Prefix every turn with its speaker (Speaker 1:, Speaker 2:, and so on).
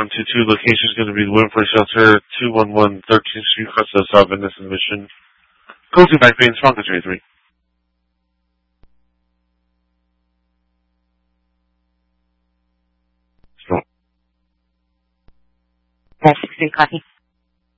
Speaker 1: to two locations. Going to be the Winfrey Shelter, 211 13th Street, Cresta, South Venice, and Mission. Go to Back Bay and Sponka 23.
Speaker 2: Dash 63, copy.